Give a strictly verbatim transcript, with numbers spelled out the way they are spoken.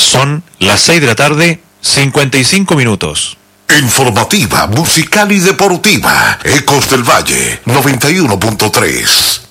Son las seis de la tarde, cincuenta y cinco minutos. Informativa, musical y deportiva. Ecos del Valle, noventa y uno punto tres.